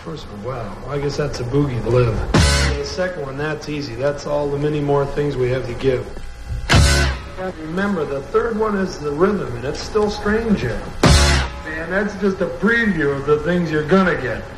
First one, wow. Well, I guess that's a boogie to live. And the second one, that's easy. That's all the many more things we have to give. Remember, the third one is the rhythm, and it's still strange yet. Man, that's just a preview of the things you're gonna get.